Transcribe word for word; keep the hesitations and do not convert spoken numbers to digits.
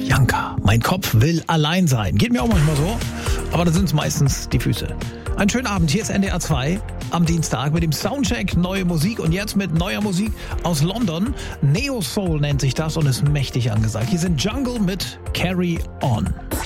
Janka, mein Kopf will allein sein. Geht mir auch manchmal so, aber da sind es meistens die Füße. Einen schönen Abend, hier ist N D R zwei am Dienstag mit dem Soundcheck, neue Musik und jetzt mit neuer Musik aus London. Neo Soul nennt sich das und ist mächtig angesagt. Hier sind Jungle mit Carry On.